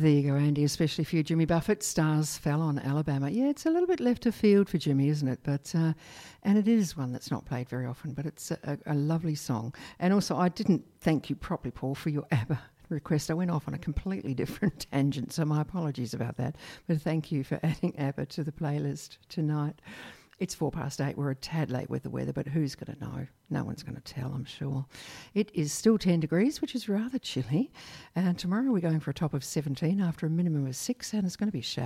There you go, Andy, especially for you. Jimmy Buffett, Stars Fell on Alabama. Yeah, it's a little bit left of field for Jimmy, isn't it? But and it is one that's not played very often, but it's a lovely song. And also, I didn't thank you properly, Paul, for your ABBA request. I went off on a completely different tangent, so my apologies about that. But thank you for adding ABBA to the playlist tonight. It's 8:04. We're a tad late with the weather, but who's going to know? No one's going to tell, I'm sure. It is still 10 degrees, which is rather chilly. And tomorrow we're going for a top of 17 after a minimum of 6, and it's going to be showery.